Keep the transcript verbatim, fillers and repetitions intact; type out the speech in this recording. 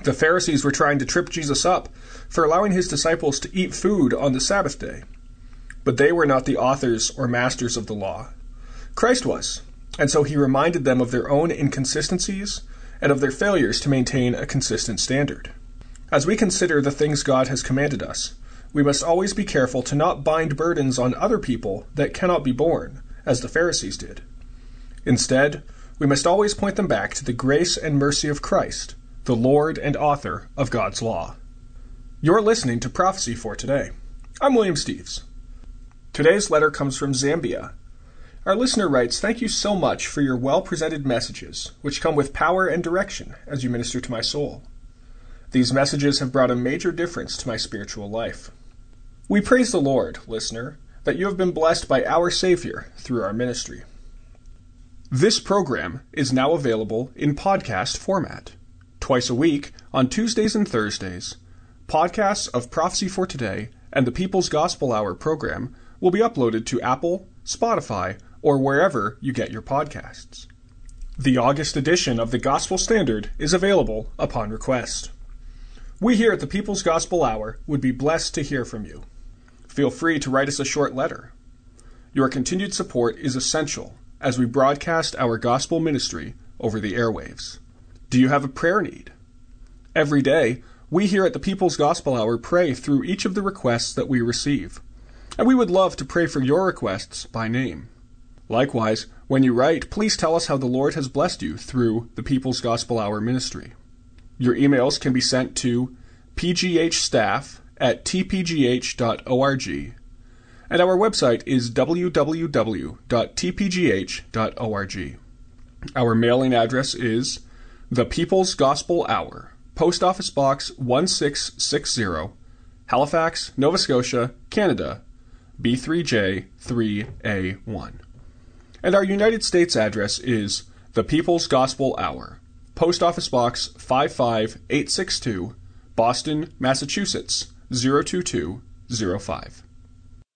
The Pharisees were trying to trip Jesus up for allowing his disciples to eat food on the Sabbath day. But they were not the authors or masters of the law. Christ was, and so he reminded them of their own inconsistencies and of their failures to maintain a consistent standard. As we consider the things God has commanded us, we must always be careful to not bind burdens on other people that cannot be borne, as the Pharisees did. Instead, we must always point them back to the grace and mercy of Christ, the Lord and author of God's law. You're listening to Prophecy for Today. I'm William Steves. Today's letter comes from Zambia. Our listener writes, "Thank you so much for your well-presented messages, which come with power and direction as you minister to my soul. These messages have brought a major difference to my spiritual life. We praise the Lord, listener, that you have been blessed by our Savior through our ministry." This program is now available in podcast format. Twice a week, on Tuesdays and Thursdays, podcasts of Prophecy for Today and the People's Gospel Hour program will be uploaded to Apple, Spotify, or wherever you get your podcasts. The August edition of the Gospel Standard is available upon request. We here at the People's Gospel Hour would be blessed to hear from you. Feel free to write us a short letter. Your continued support is essential as we broadcast our gospel ministry over the airwaves. Do you have a prayer need? Every day, we here at the People's Gospel Hour pray through each of the requests that we receive, and we would love to pray for your requests by name. Likewise, when you write, please tell us how the Lord has blessed you through the People's Gospel Hour ministry. Your emails can be sent to pghstaff at t p g h dot org, and our website is w w w dot t p g h dot org. Our mailing address is The People's Gospel Hour, Post Office Box one six six zero, Halifax, Nova Scotia, Canada, B three J three A one. And our United States address is The People's Gospel Hour, Post Office Box five five eight six two, Boston, Massachusetts, zero two two zero five.